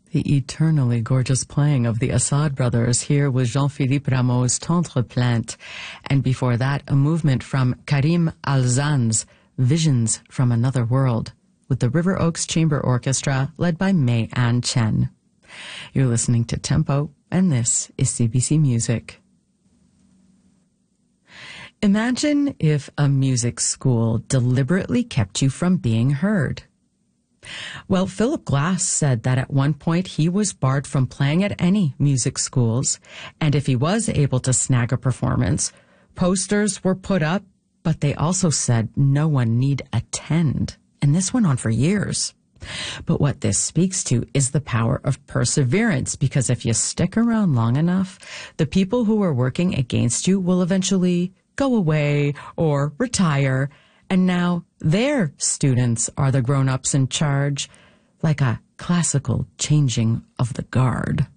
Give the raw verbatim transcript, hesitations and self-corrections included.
The eternally gorgeous playing of the Assad brothers here with Jean-Philippe Rameau's Tendre Plainte, and before that a movement from Karim Alzan's Visions from Another World, with the River Oaks Chamber Orchestra led by May Ann Chen. You're listening to Tempo, and this is C B C Music. Imagine if a music school deliberately kept you from being heard. Well, Philip Glass said that at one point he was barred from playing at any music schools, and if he was able to snag a performance, posters were put up, but they also said no one need attend, and this went on for years. But what this speaks to is the power of perseverance, because if you stick around long enough, the people who are working against you will eventually go away or retire, and now their students are the grown-ups in charge, like a classical changing of the guard.